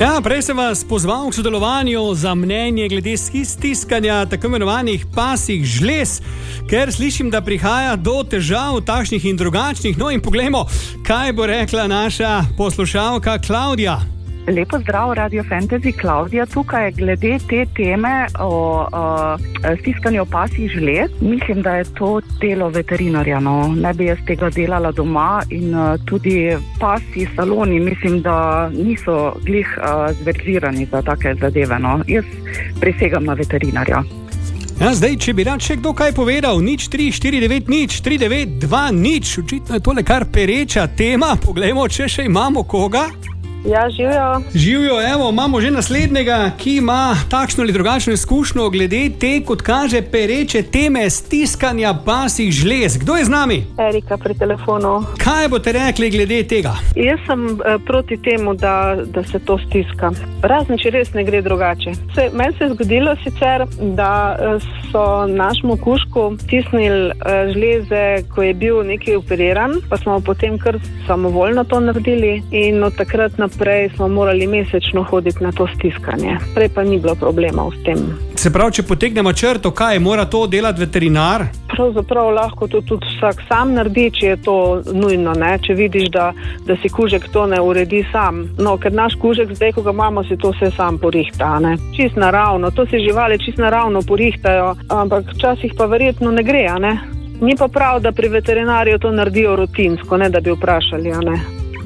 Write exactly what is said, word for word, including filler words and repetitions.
Ja, prej sem vas pozval k sodelovanju za mnenje glede stiskanja tako imenovanih pasjih žlez, ker slišim, da prihaja do težav takšnih in drugačnih. No in poglejmo, kaj bo rekla naša poslušalka Klavdija. Lepo zdrav, Radio Fantasy, Klavdija tukaj. Glede te teme o, o stiskanju pasjih žlez, mislim, da je to delo veterinarja. No. Ne bi jaz tega delala doma in uh, tudi pasji saloni, mislim, da niso glih uh, zverzirani za take zadeve. No. Jaz prisegam na veterinarja. Ja, zdaj, če bi rad še kdo kaj povedal, nič tri štiri devet nič tri devet dva nič, očitno je tole kar pereča tema. Poglejmo, če še imamo koga. Ja, živijo. Živijo, evo, imamo že naslednjega, ki ima takšno ali drugačno izkušnjo glede te, kot kaže, pereče teme stiskanja pasjih žlez. Kdo je z nami? Erika pri telefonu. Kaj boste rekli glede tega? Jaz sem eh, proti temu, da, da se to stiska. Razen, če res ne gre drugače. Se, meni se je zgodilo sicer, da eh, so našemu kužku stisnili eh, žleze, ko je bil nekaj operiran, pa smo potem kar samovoljno to naredili in od takrat na prej smo morali mesečno hoditi na to stiskanje. Prej pa ni bilo problemov s tem. Se pravi, če potegnemo črto, kaj mora to delati veterinar? Pravzaprav lahko to tudi vsak sam naredi, če je to nujno, ne? Če vidiš, da, da si kužek to ne uredi sam. No, ker naš kužek zdaj, ko ga imamo, si to vse sam porihta, ne? Čist naravno, to si živali čist naravno porihtajo, ampak včasih pa verjetno ne gre, ne? Ni pa prav, da pri veterinarju to naredijo rutinsko, ne da bi vprašali, a ne?